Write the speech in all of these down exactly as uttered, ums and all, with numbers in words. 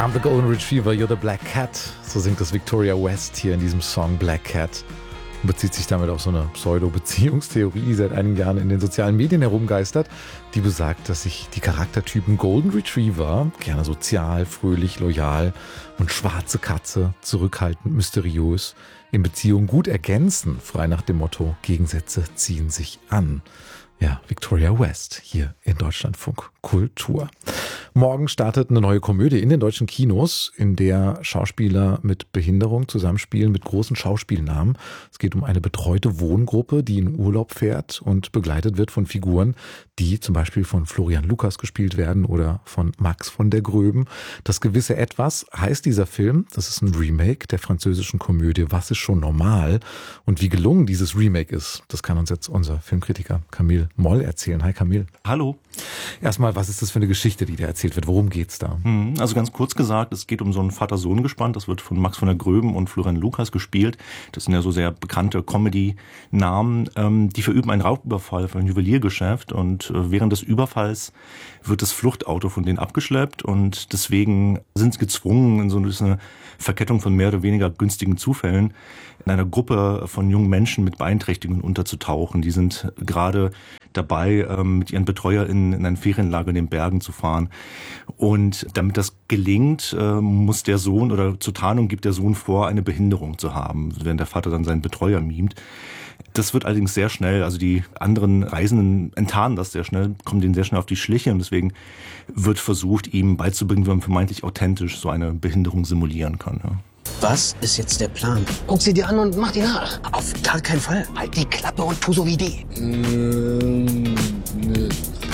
I'm the Golden Retriever, you're the Black Cat. So singt das Victoria West hier in diesem Song Black Cat. Und bezieht sich damit auf so eine Pseudo-Beziehungstheorie, die seit einigen Jahren in den sozialen Medien herumgeistert, die besagt, dass sich die Charaktertypen Golden Retriever, gerne sozial, fröhlich, loyal, und schwarze Katze, zurückhaltend, mysteriös, in Beziehungen gut ergänzen, frei nach dem Motto, Gegensätze ziehen sich an. Ja, Victoria West hier in Deutschlandfunk Kultur. Morgen startet eine neue Komödie in den deutschen Kinos, in der Schauspieler mit Behinderung zusammenspielen mit großen Schauspielnamen. Es geht um eine betreute Wohngruppe, die in Urlaub fährt und begleitet wird von Figuren, die zum Beispiel von Florian Lucas gespielt werden oder von Max von der Gröben. Das gewisse Etwas heißt dieser Film. Das ist ein Remake der französischen Komödie Was ist schon normal? Und wie gelungen dieses Remake ist, das kann uns jetzt unser Filmkritiker Camille Moll erzählen. Hi Camille. Hallo. Erstmal, was ist das für eine Geschichte, die da erzählt wird? Worum geht's da? Also ganz kurz gesagt, es geht um so ein Vater-Sohn-Gespann. Das wird von Max von der Gröben und Florian Lucas gespielt. Das sind ja so sehr bekannte Comedy-Namen. Die verüben einen Raubüberfall für ein Juweliergeschäft. Und während des Überfalls wird das Fluchtauto von denen abgeschleppt. Und deswegen sind sie gezwungen, in so eine Verkettung von mehr oder weniger günstigen Zufällen in einer Gruppe von jungen Menschen mit Beeinträchtigungen unterzutauchen. Die sind gerade dabei, mit ihren BetreuerInnen in ein Ferienlager in den Bergen zu fahren. Und damit das gelingt, muss der Sohn, oder zur Tarnung gibt der Sohn vor, eine Behinderung zu haben, während der Vater dann seinen Betreuer mimt. Das wird allerdings sehr schnell, also die anderen Reisenden enttarnen das sehr schnell, kommen denen sehr schnell auf die Schliche, und deswegen wird versucht, ihm beizubringen, wie man vermeintlich authentisch so eine Behinderung simulieren kann. Ja. Was ist jetzt der Plan? Guck sie dir an und mach die nach. Auf gar keinen Fall. Halt die Klappe und tu so wie die. Mm, nee.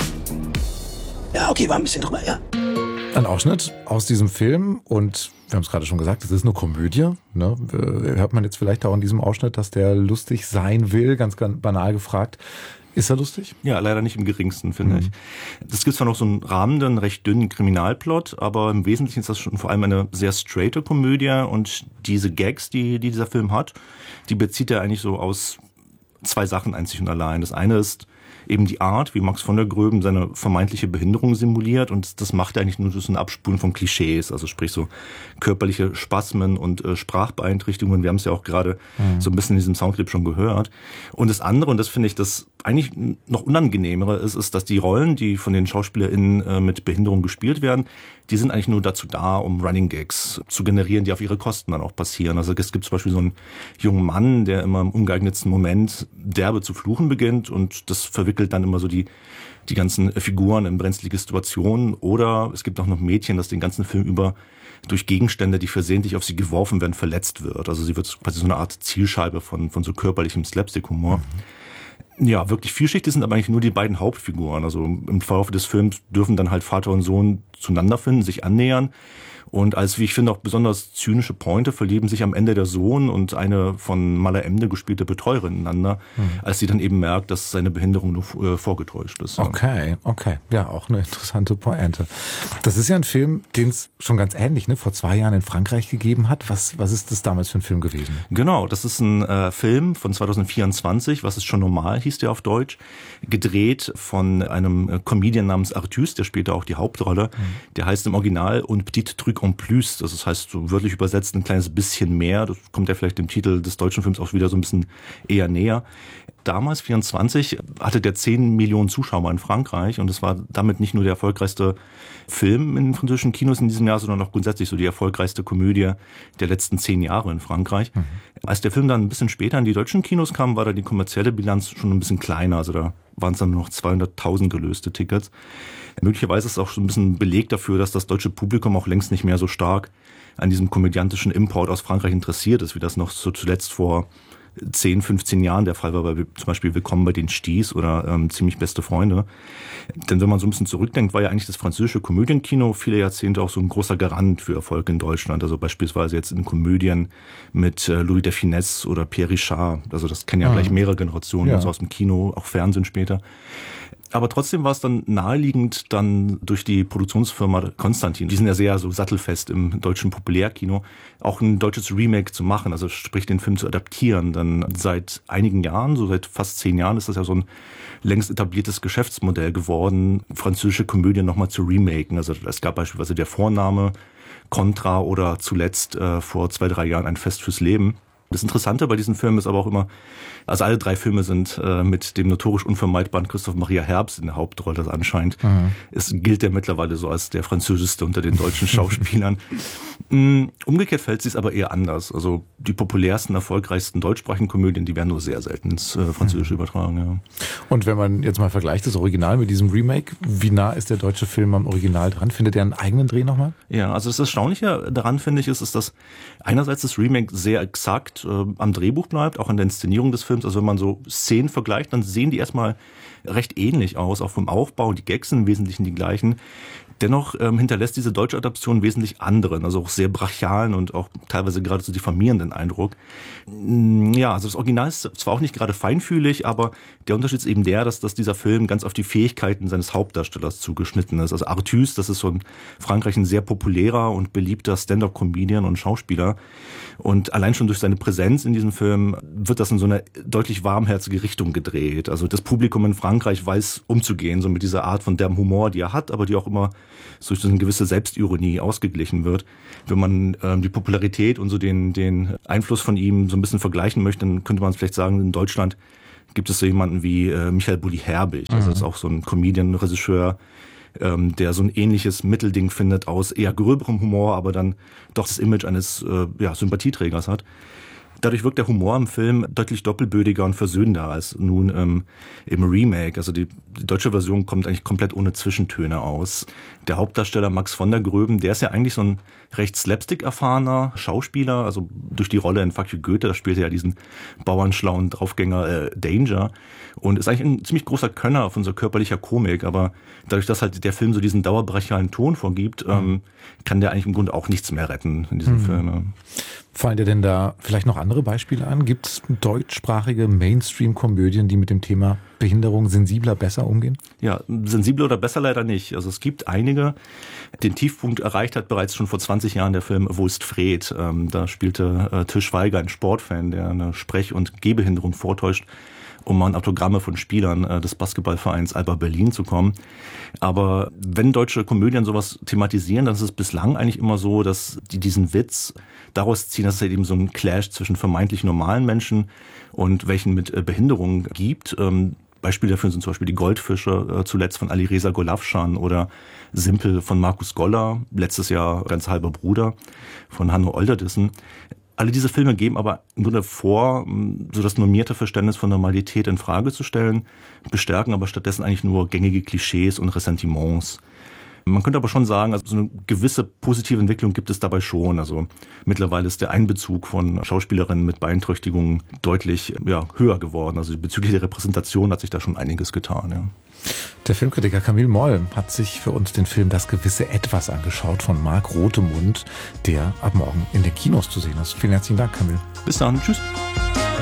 Ja, okay, war ein bisschen drüber, ja. Ein Ausschnitt aus diesem Film, und wir haben es gerade schon gesagt, es ist eine Komödie. Ne? Hört man jetzt vielleicht auch in diesem Ausschnitt, dass der lustig sein will, ganz, ganz banal gefragt. Ist er lustig? Ja, leider nicht im geringsten, finde mhm. ich. Es gibt zwar noch so einen rahmenden, recht dünnen Kriminalplot, aber im Wesentlichen ist das schon vor allem eine sehr straighte Komödie, und diese Gags, die, die dieser Film hat, die bezieht er eigentlich so aus zwei Sachen einzig und allein. Das eine ist eben die Art, wie Max von der Gröben seine vermeintliche Behinderung simuliert, und das macht er eigentlich nur durch ein Abspulen von Klischees, also sprich so körperliche Spasmen und äh, Sprachbeeinträchtigungen. Wir haben es ja auch gerade mhm. so ein bisschen in diesem Soundclip schon gehört. Und das andere, und das finde ich das eigentlich noch unangenehmere ist, ist, dass die Rollen, die von den SchauspielerInnen äh, mit Behinderung gespielt werden, die sind eigentlich nur dazu da, um Running Gags zu generieren, die auf ihre Kosten dann auch passieren. Also es gibt zum Beispiel so einen jungen Mann, der immer im ungeeignetsten Moment derbe zu fluchen beginnt, und das verwickelt dann immer so die die ganzen Figuren in brenzlige Situationen. Oder es gibt auch noch ein Mädchen, das den ganzen Film über durch Gegenstände, die versehentlich auf sie geworfen werden, verletzt wird. Also sie wird quasi so eine Art Zielscheibe von von so körperlichem Slapstick-Humor. Mhm. Ja, wirklich vielschichtig sind aber eigentlich nur die beiden Hauptfiguren. Also im Verlauf des Films dürfen dann halt Vater und Sohn zueinander finden, sich annähern. Und als, wie ich finde, auch besonders zynische Pointe verlieben sich am Ende der Sohn und eine von Mala Emde gespielte Betreuerin ineinander, mhm. als sie dann eben merkt, dass seine Behinderung nur äh, vorgetäuscht ist. Okay, okay. Ja, auch eine interessante Pointe. Das ist ja ein Film, den es schon ganz ähnlich, ne, vor zwei Jahren in Frankreich gegeben hat. Was, was ist das damals für ein Film gewesen? Genau, das ist ein äh, Film von zwanzig vierundzwanzig, Was ist schon normal, hieß der auf Deutsch, gedreht von einem äh, Comedian namens Artus, der spielte auch die Hauptrolle. Mhm. Der heißt im Original Un petit truc en plus, das heißt so wörtlich übersetzt ein kleines bisschen mehr. Das kommt ja vielleicht dem Titel des deutschen Films auch wieder so ein bisschen eher näher. Damals, vierundzwanzig, hatte der zehn Millionen Zuschauer in Frankreich, und es war damit nicht nur der erfolgreichste Film in französischen Kinos in diesem Jahr, sondern auch grundsätzlich so die erfolgreichste Komödie der letzten zehn Jahre in Frankreich. Mhm. Als der Film dann ein bisschen später in die deutschen Kinos kam, war da die kommerzielle Bilanz schon ein bisschen kleiner. Also da waren es dann nur noch zweihunderttausend gelöste Tickets. Möglicherweise ist es auch schon ein bisschen Beleg dafür, dass das deutsche Publikum auch längst nicht mehr so stark an diesem komödiantischen Import aus Frankreich interessiert ist, wie das noch so zuletzt vor zehn, fünfzehn Jahren der Fall war, bei zum Beispiel Willkommen bei den Sties oder ähm, Ziemlich beste Freunde. Denn wenn man so ein bisschen zurückdenkt, war ja eigentlich das französische Komödienkino viele Jahrzehnte auch so ein großer Garant für Erfolg in Deutschland. Also beispielsweise jetzt in Komödien mit äh, Louis de Funès oder Pierre Richard. Also das kennen ja ah. gleich mehrere Generationen, ja. also aus dem Kino, auch Fernsehen später. Aber trotzdem war es dann naheliegend, dann durch die Produktionsfirma Konstantin, die sind ja sehr so sattelfest im deutschen Populärkino, auch ein deutsches Remake zu machen, also sprich den Film zu adaptieren. Dann seit einigen Jahren, so seit fast zehn Jahren, ist das ja so ein längst etabliertes Geschäftsmodell geworden, französische Komödien nochmal zu remaken. Also es gab beispielsweise Der Vorname Contra oder zuletzt äh, vor zwei, drei Jahren Ein Fest fürs Leben. Das Interessante bei diesen Filmen ist aber auch immer, also alle drei Filme sind äh, mit dem notorisch unvermeidbaren Christoph Maria Herbst in der Hauptrolle. Das anscheinend mhm. es gilt er mittlerweile so als der französischste unter den deutschen Schauspielern. Mhm. Umgekehrt fällt es aber eher anders. Also die populärsten, erfolgreichsten deutschsprachigen Komödien, die werden nur sehr selten ins äh, Französische mhm. übertragen. Ja. Und wenn man jetzt mal vergleicht das Original mit diesem Remake, wie nah ist der deutsche Film am Original dran? Findet er einen eigenen Dreh nochmal? Ja, also das Erstaunliche daran, finde ich, ist, ist, dass einerseits das Remake sehr exakt äh, am Drehbuch bleibt, auch an der Inszenierung des Films. Also wenn man so Szenen vergleicht, dann sehen die erstmal recht ähnlich aus, auch vom Aufbau. Die Gags sind im Wesentlichen die gleichen. Dennoch ähm, hinterlässt diese deutsche Adaption wesentlich anderen, also auch sehr brachialen und auch teilweise geradezu diffamierenden Eindruck. Ja, also das Original ist zwar auch nicht gerade feinfühlig, aber der Unterschied ist eben der, dass, dass dieser Film ganz auf die Fähigkeiten seines Hauptdarstellers zugeschnitten ist. Also Artus, das ist so in Frankreich ein sehr populärer und beliebter Stand-up-Comedian und Schauspieler. Und allein schon durch seine Präsenz in diesem Film wird das in so eine deutlich warmherzige Richtung gedreht. Also das Publikum in Frankreich weiß umzugehen, so mit dieser Art von derben Humor, die er hat, aber die auch immer so durch eine gewisse Selbstironie ausgeglichen wird. Wenn man ähm, die Popularität und so den, den Einfluss von ihm so ein bisschen vergleichen möchte, dann könnte man vielleicht sagen, in Deutschland gibt es so jemanden wie äh, Michael Bulli-Herbig. Das mhm. ist auch so ein Comedian, Regisseur, ähm, der so ein ähnliches Mittelding findet aus eher gröberem Humor, aber dann doch das Image eines äh, ja, Sympathieträgers hat. Dadurch wirkt der Humor im Film deutlich doppelbödiger und versöhnender als nun ähm, im Remake. Also die, die deutsche Version kommt eigentlich komplett ohne Zwischentöne aus. Der Hauptdarsteller Max von der Gröben, der ist ja eigentlich so ein recht slapstick-erfahrener Schauspieler. Also durch die Rolle in Fuck you Goethe, da spielt er ja diesen bauernschlauen Draufgänger äh, Danger. Und ist eigentlich ein ziemlich großer Könner von so körperlicher Komik. Aber dadurch, dass halt der Film so diesen dauerbrachialen Ton vorgibt, mhm. ähm, kann der eigentlich im Grunde auch nichts mehr retten in diesem mhm. Film. Ja. Fallen dir denn da vielleicht noch andere Beispiele an? Gibt es deutschsprachige Mainstream-Komödien, die mit dem Thema Behinderung sensibler besser umgehen? Ja, sensibler oder besser leider nicht. Also es gibt einige. Den Tiefpunkt erreicht hat bereits schon vor zwanzig Jahren der Film Wo ist Fred? Ähm, da spielte äh, Til Schweiger, ein Sportfan, der eine Sprech- und Gehbehinderung vortäuscht, um an Autogramme von Spielern äh, des Basketballvereins Alba Berlin zu kommen. Aber wenn deutsche Komödien sowas thematisieren, dann ist es bislang eigentlich immer so, dass die diesen Witz daraus ziehen, dass es halt eben so einen Clash zwischen vermeintlich normalen Menschen und welchen mit äh, Behinderungen gibt. Ähm, Beispiele dafür sind zum Beispiel die Goldfische, äh, zuletzt von Alireza Golafschan, oder Simpel von Markus Goller, letztes Jahr Ganz halber Bruder von Hanno Olderdissen. Alle diese Filme geben aber im Grunde vor, so das normierte Verständnis von Normalität in Frage zu stellen, bestärken aber stattdessen eigentlich nur gängige Klischees und Ressentiments. Man könnte aber schon sagen, also so eine gewisse positive Entwicklung gibt es dabei schon. Also mittlerweile ist der Einbezug von Schauspielerinnen mit Beeinträchtigungen deutlich ja, höher geworden. Also bezüglich der Repräsentation hat sich da schon einiges getan. Ja. Der Filmkritiker Camille Moll hat sich für uns den Film Das gewisse Etwas angeschaut von Marc Rothemund, der ab morgen in den Kinos zu sehen ist. Vielen herzlichen Dank, Camille. Bis dann. Tschüss.